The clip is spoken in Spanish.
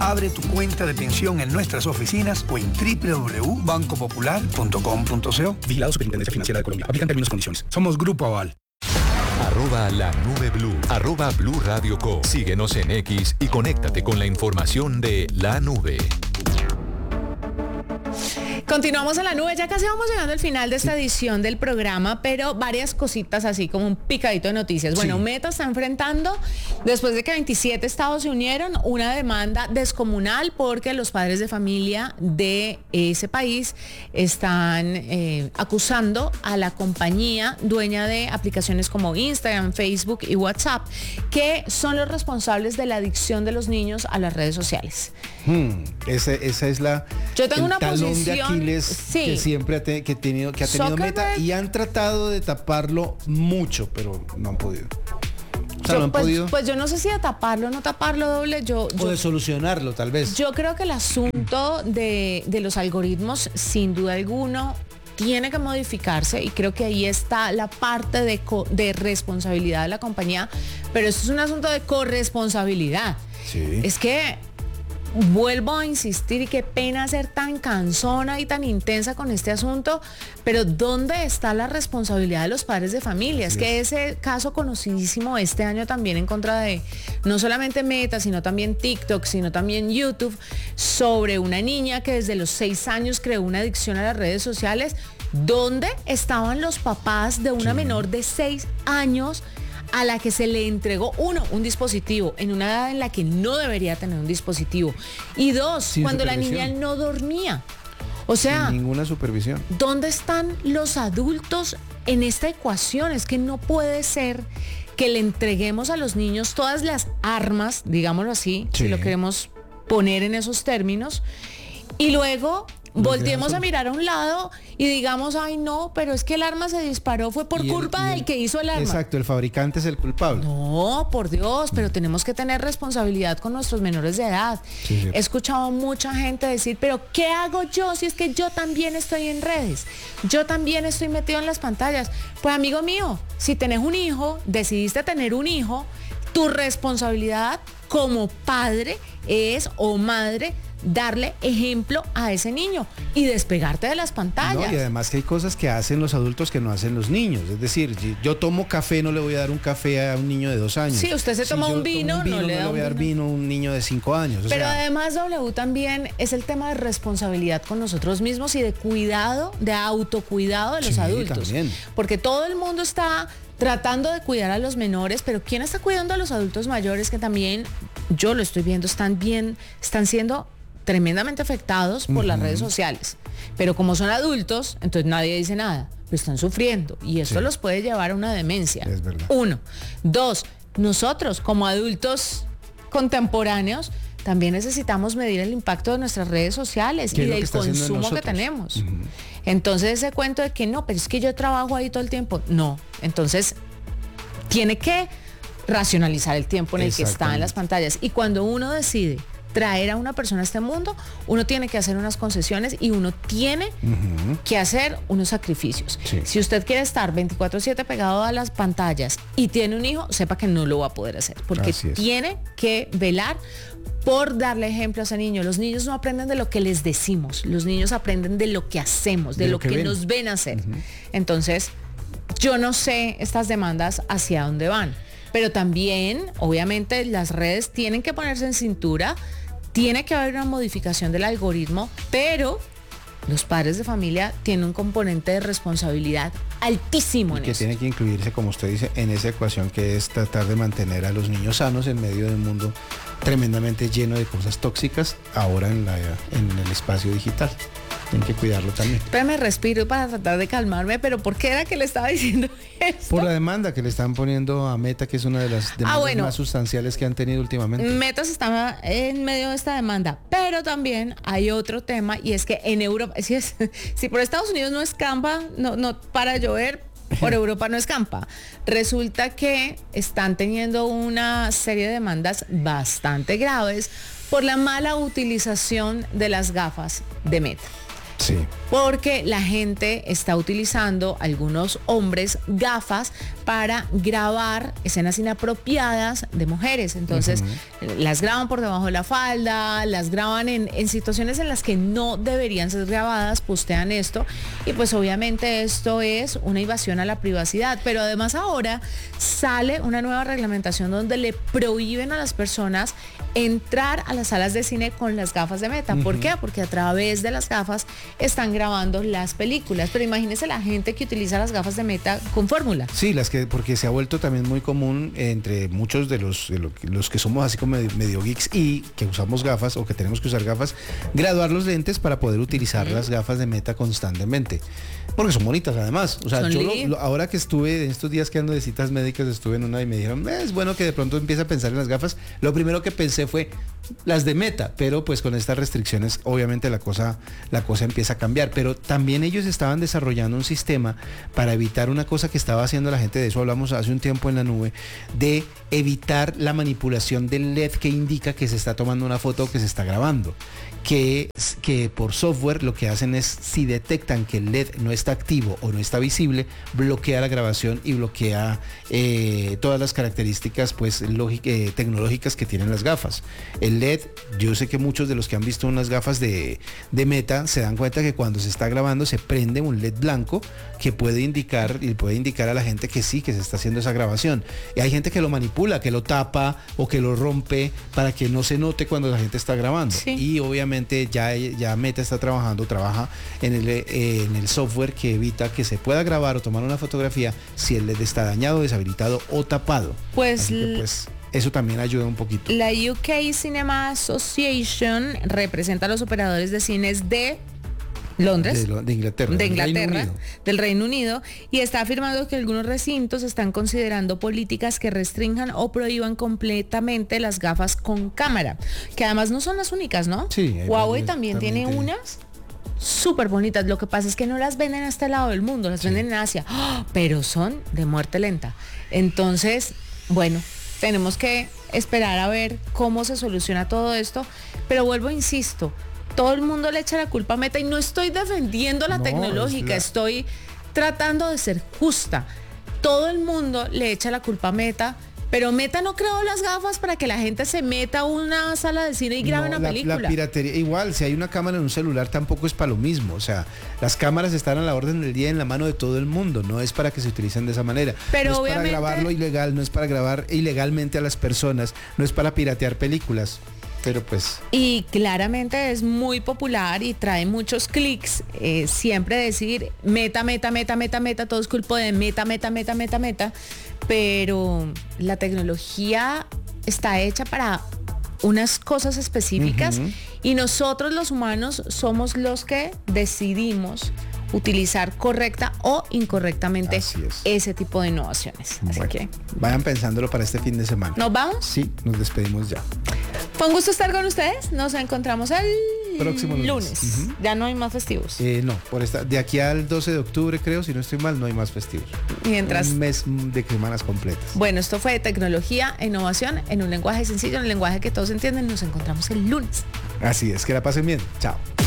Abre tu cuenta de pensión en nuestras oficinas o en www.bancopopular.com.co. Vigilado Superintendencia Financiera de Colombia. Aplican términos y condiciones. Somos Grupo Aval. @lanubeblu, @Blue Radio Co. Síguenos en X y conéctate con la información de La Nube. Continuamos en La Nube, ya casi vamos llegando al final de esta edición del programa, pero varias cositas así como un picadito de noticias. Bueno, Meta está enfrentando, después de que 27 estados se unieron, una demanda descomunal porque los padres de familia de ese país están acusando a la compañía dueña de aplicaciones como Instagram, Facebook y WhatsApp, que son los responsables de la adicción de los niños a las redes sociales. Esa es la... Yo tengo una talón posición... de Aquiles que siempre ha tenido Meta, y han tratado de taparlo mucho, pero no han podido. O sea, no han podido. Pues yo no sé si de taparlo o no taparlo, Doble. O de solucionarlo, tal vez. Yo creo que el asunto de los algoritmos, sin duda alguna, tiene que modificarse, y creo que ahí está la parte de responsabilidad de la compañía, pero esto es un asunto de corresponsabilidad. Sí. Es que vuelvo a insistir, y qué pena ser tan cansona y tan intensa con este asunto, pero ¿dónde está la responsabilidad de los padres de familia? Es que ese caso conocidísimo este año también en contra de no solamente Meta, sino también TikTok, sino también YouTube, sobre una niña que desde los 6 años creó una adicción a las redes sociales. ¿Dónde estaban los papás de una menor de 6 años a la que se le entregó, un dispositivo en una edad en la que no debería tener un dispositivo, y dos, cuando la niña no dormía? O sea, sin ninguna supervisión. ¿Dónde están los adultos en esta ecuación? Es que no puede ser que le entreguemos a los niños todas las armas, digámoslo así, si lo queremos poner en esos términos, y luego volteemos a mirar a un lado y digamos, ay no, pero es que el arma se disparó, fue por culpa del que hizo el arma. Exacto, el fabricante es el culpable. No, por Dios, pero tenemos que tener responsabilidad con nuestros menores de edad. Sí. He escuchado a mucha gente decir, pero ¿qué hago yo si es que yo también estoy en redes? Yo también estoy metido en las pantallas. Pues amigo mío, si tenés un hijo, decidiste tener un hijo, tu responsabilidad como padre es, o madre, darle ejemplo a ese niño y despegarte de las pantallas. No, y además que hay cosas que hacen los adultos que no hacen los niños. Es decir, si yo tomo café, no le voy a dar un café a un niño de 2 años. Sí, usted se toma un vino, no le voy a dar vino a un niño de 5 años. Pero además, W, también es el tema de responsabilidad con nosotros mismos y de cuidado, de autocuidado de los adultos. También. Porque todo el mundo está tratando de cuidar a los menores, pero ¿quién está cuidando a los adultos mayores, que también, yo lo estoy viendo, están siendo tremendamente afectados por las redes sociales? Pero como son adultos, entonces nadie dice nada, pero están sufriendo, y esto los puede llevar a una demencia. Es verdad. 1. 2, nosotros como adultos contemporáneos también necesitamos medir el impacto de nuestras redes sociales y del consumo que tenemos. Entonces ese cuento de que no, pero es que yo trabajo ahí todo el tiempo, no. Entonces tiene que racionalizar el tiempo en el que está en las pantallas, y cuando uno decide traer a una persona a este mundo, uno tiene que hacer unas concesiones y uno tiene que hacer unos sacrificios. Sí. Si usted quiere estar 24/7 pegado a las pantallas y tiene un hijo, sepa que no lo va a poder hacer, porque tiene que velar por darle ejemplo a ese niño. Los niños no aprenden de lo que les decimos, los niños aprenden de lo que hacemos, de lo que nos ven hacer. Entonces, yo no sé estas demandas hacia dónde van, pero también, obviamente, las redes tienen que ponerse en cintura. Tiene que haber una modificación del algoritmo, pero los padres de familia tienen un componente de responsabilidad altísimo en eso. Que tiene que incluirse, como usted dice, en esa ecuación, que es tratar de mantener a los niños sanos en medio de un mundo tremendamente lleno de cosas tóxicas, ahora en el espacio digital. Tienen que cuidarlo también. Espérame, respiro para tratar de calmarme, pero ¿por qué era que le estaba diciendo esto? Por la demanda que le están poniendo a Meta, que es una de las demandas más sustanciales que han tenido últimamente. Meta está en medio de esta demanda, pero también hay otro tema, y es que en Europa, si por Estados Unidos no escampa, no para llover, por Europa no escampa. Resulta que están teniendo una serie de demandas bastante graves por la mala utilización de las gafas de Meta. Sí. Porque la gente está utilizando, algunos hombres, gafas para grabar escenas inapropiadas de mujeres. Entonces, las graban por debajo de la falda, las graban en situaciones en las que no deberían ser grabadas, postean esto. Y pues obviamente esto es una invasión a la privacidad. Pero además ahora sale una nueva reglamentación donde le prohíben a las personas entrar a las salas de cine con las gafas de Meta. ¿Por qué? Porque a través de las gafas están grabando las películas. Pero imagínese la gente que utiliza las gafas de Meta con fórmula. Sí, porque se ha vuelto también muy común entre muchos de los que somos así como medio geeks y que usamos gafas o que tenemos que usar gafas, graduar los lentes para poder utilizar las gafas de Meta constantemente. Porque son bonitas además. O sea, ahora que estuve, en estos días que ando de citas médicas, estuve en una y me dijeron, es bueno que de pronto empiece a pensar en las gafas. Lo primero que pensé fue las de Meta, pero pues con estas restricciones obviamente la cosa empieza a cambiar. Pero también ellos estaban desarrollando un sistema para evitar una cosa que estaba haciendo la gente, de eso hablamos hace un tiempo en la nube, de evitar la manipulación del LED que indica que se está tomando una foto o que se está grabando. Que por software lo que hacen es, si detectan que el LED no está activo o no está visible, bloquea la grabación y bloquea todas las características pues tecnológicas que tienen las gafas. El LED, yo sé que muchos de los que han visto unas gafas de Meta se dan cuenta que cuando se está grabando se prende un LED blanco que puede indicar a la gente que sí, que se está haciendo esa grabación. Y hay gente que lo manipula, que lo tapa o que lo rompe para que no se note cuando la gente está grabando. Sí. Y obviamente ya Meta trabaja en el software que evita que se pueda grabar o tomar una fotografía si el LED está dañado, deshabilitado o tapado. Pues eso también ayuda un poquito. La UK Cinema Association representa a los operadores de cines de Londres, de Inglaterra, del Reino Unido, y está afirmando que algunos recintos están considerando políticas que restrinjan o prohíban completamente las gafas con cámara, que además no son las únicas, ¿no? Sí. Huawei también tiene unas súper bonitas. Lo que pasa es que no las venden a este lado del mundo, las venden en Asia, pero son de muerte lenta. Entonces, bueno, tenemos que esperar a ver cómo se soluciona todo esto, pero vuelvo, insisto, todo el mundo le echa la culpa a Meta y no estoy defendiendo la tecnológica, estoy tratando de ser justa. Todo el mundo le echa la culpa a Meta, pero Meta no creó las gafas para que la gente se meta a una sala de cine y grabe una película. La piratería, igual, si hay una cámara en un celular tampoco es para lo mismo. O sea, las cámaras están a la orden del día en la mano de todo el mundo, no es para que se utilicen de esa manera. Pero no es obviamente, para grabarlo ilegal, no es para grabar ilegalmente a las personas, no es para piratear películas. Pero pues... Y claramente es muy popular y trae muchos clics, siempre decir Meta, todo es culpa de Meta, pero la tecnología está hecha para unas cosas específicas y nosotros los humanos somos los que decidimos utilizar correcta o incorrectamente ese tipo de innovaciones. Así que vayan pensándolo para este fin de semana. ¿Nos vamos? Sí, nos despedimos ya. Fue un gusto estar con ustedes. Nos encontramos el próximo lunes. Ya no hay más festivos. No, de aquí al 12 de octubre, creo, si no estoy mal, no hay más festivos. Mientras... Un mes de semanas completas. Bueno, esto fue tecnología e innovación en un lenguaje sencillo, en un lenguaje que todos entienden. Nos encontramos el lunes. Así es, que la pasen bien. Chao.